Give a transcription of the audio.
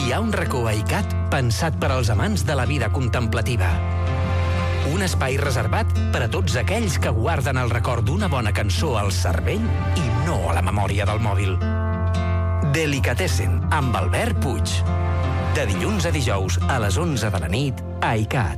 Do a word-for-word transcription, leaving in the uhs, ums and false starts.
hi ha un racó a ICAT pensat per als amants de la vida contemplativa. Un espai reservat per a tots aquells que guarden el record d'una bona cançó al cervell i no a la memòria del mòbil. Delicatessen, amb Albert Puig. De dilluns a dijous a les onze de la nit a ICAT.